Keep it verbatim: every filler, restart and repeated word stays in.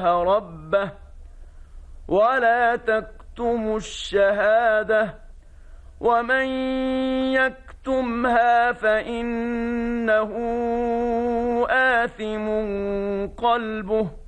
الله ربه ولا تكتموا الشهادة ومن يكتمها فإنه آثم قلبه